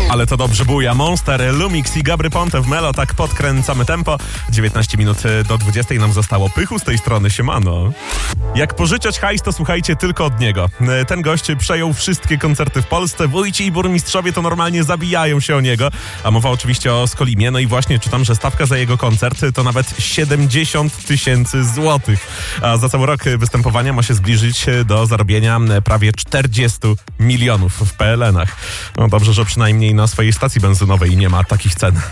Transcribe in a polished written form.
Ale to dobrze buja. Monster, Lumix i Gabry Ponte w Melo. Tak podkręcamy tempo. 19 minut do 20 nam zostało. Pychu z tej strony, siemano. Jak pożyczać hajs, to słuchajcie tylko od niego. Ten gość przejął wszystkie koncerty w Polsce. Wójci i burmistrzowie to normalnie zabijają się o niego. A mowa oczywiście o Skolimie. No i właśnie czytam, że stawka za jego koncert to nawet 70 000 złotych. A za cały rok występowania ma się zbliżyć do zarobienia prawie 40 milionów w PLN-ach. No dobrze, że przynajmniej na swojej stacji benzynowej nie ma takich cen.